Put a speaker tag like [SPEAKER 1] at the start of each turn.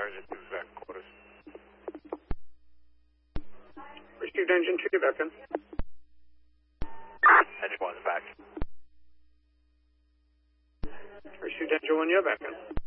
[SPEAKER 1] Roger, 2 back quarters.
[SPEAKER 2] Received engine 2, back in.
[SPEAKER 1] Engine 1's back.
[SPEAKER 2] Received engine 1, yeah, back in.